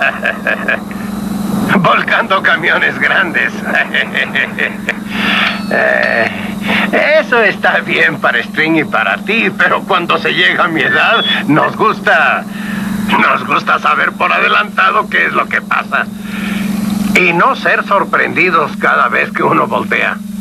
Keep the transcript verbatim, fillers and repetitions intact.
Volcando camiones grandes. eh, eso está bien para String y para ti, pero cuando se llega a mi edad, nos gusta... Nos gusta saber por adelantado qué es lo que pasa. Y no ser sorprendidos cada vez que uno voltea.